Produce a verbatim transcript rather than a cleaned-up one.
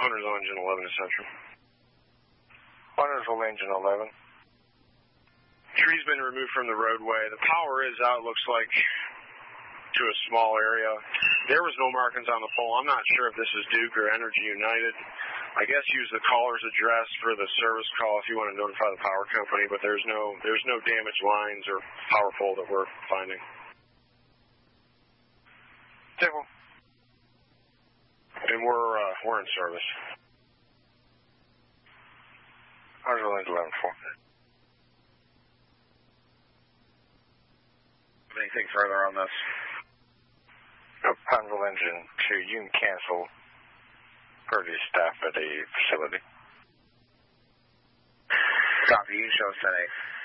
Huntersville Engine eleven to Central. Huntersville Engine eleven. Tree's been removed from the roadway. The power is out, looks like, to a small area. There was no markings on the pole. I'm not sure if this is Duke or Energy United. I guess use the caller's address for the service call if you want to notify the power company, but there's no there's no damaged lines or power pole that we're finding. Civil. And we're uh, we're in service. Huntersville Engine eleven four. Anything further on this? Huntersville Engine two, you can cancel per the staff at the facility. Copy, you show set A.